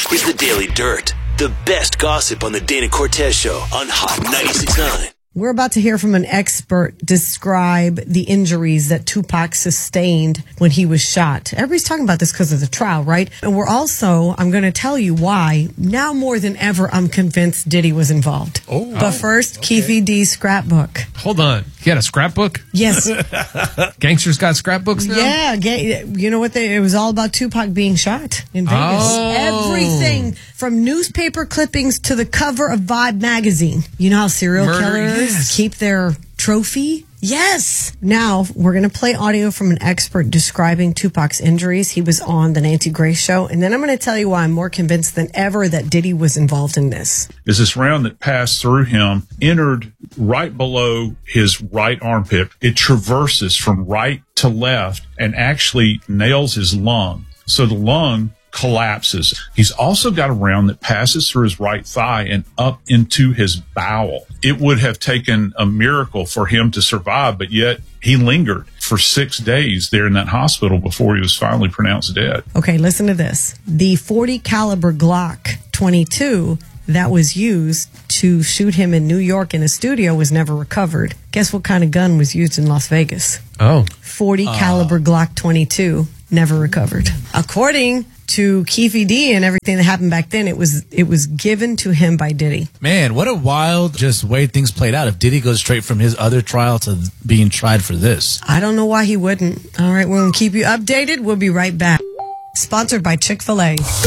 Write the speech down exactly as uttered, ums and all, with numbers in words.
is the Daily Dirt, the best gossip on the Dana Cortez Show on Hot ninety-six point nine. We're about to hear from an expert describe the injuries that Tupac sustained when he was shot. Everybody's talking about this because of the trial, right? And we're also, I'm going to tell you why, now more than ever, I'm convinced Diddy was involved. Oh, but first, okay. Keefe D's scrapbook. Hold on. He had a scrapbook? Yes. Gangsters got scrapbooks now? Yeah. Ga- you know what? They, it was all about Tupac being shot in Vegas. Oh. Everything from newspaper clippings to the cover of Vibe magazine. You know how serial Murder, killers yes. keep their trophy? Yes. Now, we're going to play audio from an expert describing Tupac's injuries. He was on the Nancy Grace Show. And then I'm going to tell you why I'm more convinced than ever that Diddy was involved in this. Is this round that passed through him, entered right below his right armpit. It traverses from right to left and actually nails his lung. So the lung collapses. He's also got a round that passes through his right thigh and up into his bowel. It would have taken a miracle for him to survive, but yet he lingered for six days there in that hospital before he was finally pronounced dead. Okay, listen to this. The forty caliber Glock twenty-two that was used to shoot him in New York in a studio was never recovered. Guess what kind of gun was used in Las Vegas? Oh. forty Uh. caliber Glock twenty-two, never recovered. According to Keefe D and everything that happened back then, it was it was given to him by Diddy. Man, what a wild just way things played out. If Diddy goes straight from his other trial to being tried for this. I don't know why he wouldn't. All right, we're going to keep you updated. We'll be right back. Sponsored by Chick-fil-A.